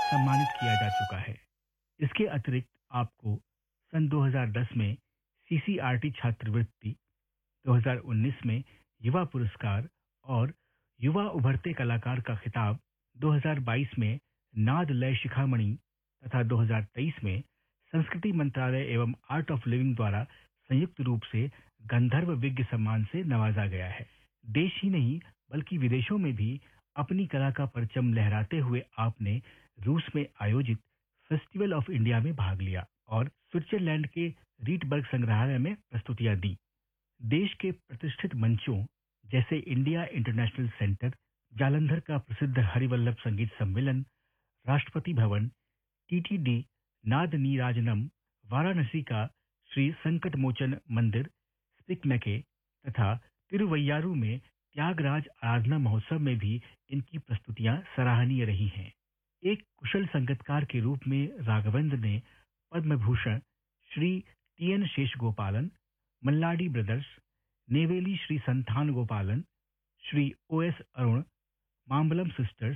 सम्मानित किया जा चुका है। इसके अतिरिक्त आपको सन 2010 में सीसीआरटी छात्रवृत्ति, 2019 में युवा पुरस्कार और युवा उभरते कलाकार का खिताब, 2022 में नाद लय शिखामणि तथा 2023 में संस्कृति मंत्रालय एवं आर्ट ऑफ लिविंग द्वारा संयुक्त रूप से गंधर्व विज्ञ सम्मान से नवाजा गया है। देश ही नहीं बल्कि विदेशों में भी अपनी कला का परचम लहराते हुए आपने रूस में आयोजित फेस्टिवल ऑफ इंडिया में भाग लिया और स्विट्जरलैंड के रीटबर्ग संग्रहालय में प्रस्तुतियां दी। देश के प्रतिष्ठित मंचों जैसे इंडिया इंटरनेशनल सेंटर, जालंधर का प्रसिद्ध हरिवल्लभ संगीत सम्मेलन, राष्ट्रपति भवन, टीटीडी नाद नीराजनम, वाराणसी का श्री संकट मोचन मंदिर, स्पिक मैके तथा तिरुवैयारू में त्यागराज आराधना महोत्सव में भी इनकी प्रस्तुतियां सराहनीय रही हैं। एक कुशल संगीतकार के रूप में राघवेंद्र ने पद्म भूषण श्री टीएन शेषगोपालन, मल्लाडी ब्रदर्स, नेवेली श्री संथान गोपालन, श्री ओएस अरुण, माम्बलम सिस्टर्स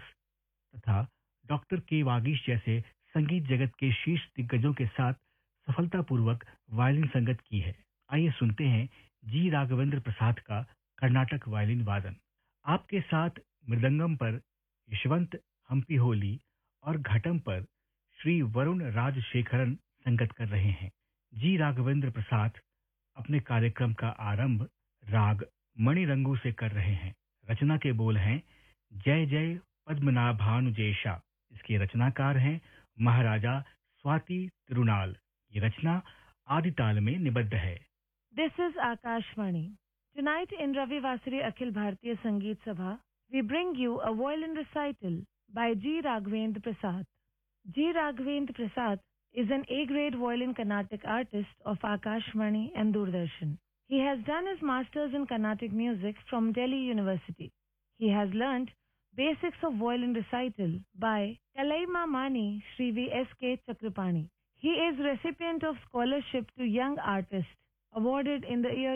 तथा डॉक्टर के वागीश जैसे संगीत जगत के शीर्ष दिग्गजों के साथ सफलतापूर्वक वायलिन संगत की है। आइए सुनते हैं जी राघवेंद्र प्रसाद का कर्नाटक वायलिन वादन। आपके साथ मृदंगम पर यशवंत हम्पी होली और घटम पर श्री वरुण राजशेखरन संगत कर रहे हैं। जी राघवेंद्र प्रसाद अपने कार्यक्रम का आरंभ राग मणिरंगू से कर रहे हैं। रचना के बोल हैं जय जय पद्मनाभानुजेशा। इसके रचनाकार हैं महाराजा स्वाति तिरुनाल। ये रचना आदिताल में निबद्ध है। This is Akashvani. Tonight in Ravi Vasari Akhil Bharatiya Sangeet Sabha, we bring you a violin recital by G. Raghavendra Prasad. G. Raghavendra Prasad is an A-grade violin Carnatic artist of Akashvani and Doordarshan. He has done his masters in Carnatic music from Delhi University. He has learnt basics of violin recital by Kalaima Mani Shri V. S. K. Chakrapani. He is recipient of scholarship to young artist awarded in the year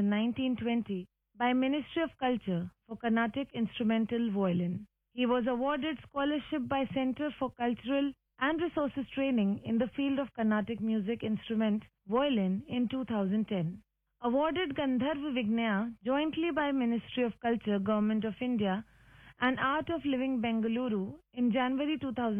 2019-20 by Ministry of Culture for Carnatic Instrumental Violin. He was awarded scholarship by Center for Cultural and Resources Training in the field of Carnatic Music Instrument Violin in 2010. Awarded Gandharva Vignaya jointly by Ministry of Culture, Government of India and Art of Living Bengaluru in January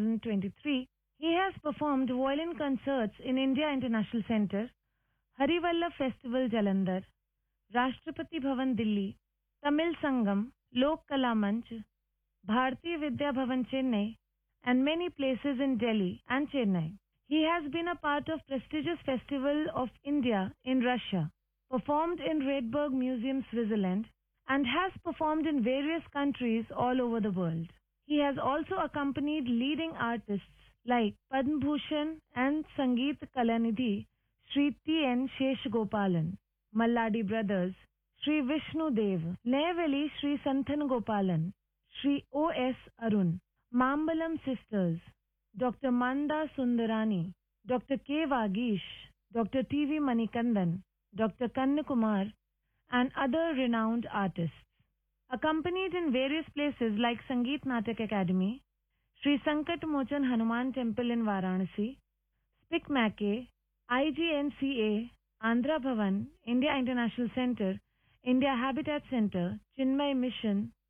2023, he has performed violin concerts in India International Center, Harivallabh Festival Jalandhar, Rashtrapati Bhavan Delhi, Tamil Sangam, Lok Kala Manch, Bharati Vidya Bhavan Chennai and many places in Delhi and Chennai. He has been a part of prestigious Festival of India in Russia, performed in Redberg Museum, Switzerland, and has performed in various countries all over the world. He has also accompanied leading artists like Padma Bhushan and Sangeet Kalanidhi Shri T.N. Sheshgopalan, Malladi Brothers, Shri Vishnu Dev, Neyveli Shri Santhan Gopalan, Shri O.S. Arun, Mambalam Sisters, Dr. Manda Sundarani, Dr. K. Vagish, Dr. T.V. Manikandan, Dr. Kanyakumar, and other renowned artists. Accompanied in various places like Sangeet Natak Academy, Sri Sankat Mochan Hanuman Temple in Varanasi, Spik Mackey, IGNCA, Andhra Bhavan, India International Center, India Habitat Center, Chinmay Mission,